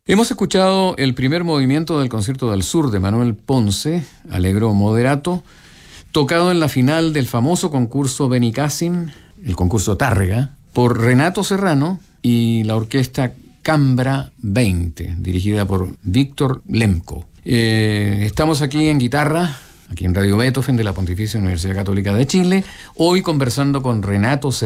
Hemos escuchado el primer movimiento del Concierto del Sur de Manuel Ponce, Allegro Moderato, tocado en la final del famoso concurso Benicassim, el concurso Tárrega, por Renato Serrano y la orquesta Cambra 20, dirigida por Víctor Lemco. Estamos aquí en guitarra, aquí en Radio Beethoven de la Pontificia Universidad Católica de Chile, hoy conversando con Renato Serrano.